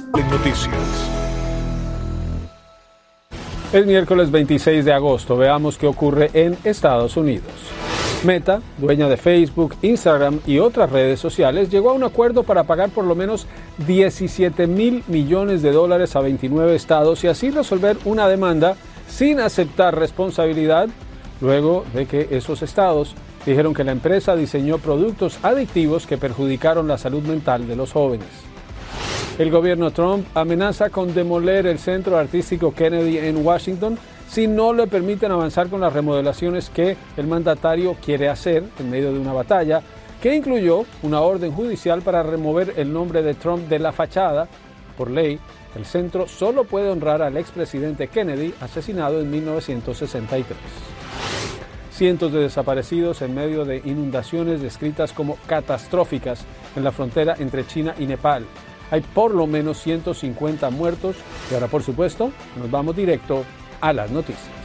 Noticias. Es miércoles 26 de agosto. Veamos qué ocurre en Estados Unidos. Meta, dueña de Facebook, Instagram y otras redes sociales, llegó a un acuerdo para pagar por lo menos $17,000 millones a 29 estados y así resolver una demanda sin aceptar responsabilidad, luego de que esos estados dijeron que la empresa diseñó productos adictivos que perjudicaron la salud mental de los jóvenes. El gobierno Trump amenaza con demoler el Centro Artístico Kennedy en Washington si no le permiten avanzar con las remodelaciones que el mandatario quiere hacer en medio de una batalla que incluyó una orden judicial para remover el nombre de Trump de la fachada. Por ley, el centro solo puede honrar al expresidente Kennedy, asesinado en 1963. Cientos de desaparecidos en medio de inundaciones descritas como catastróficas en la frontera entre China y Nepal. Hay por lo menos 150 muertos y ahora, por supuesto, nos vamos directo a las noticias.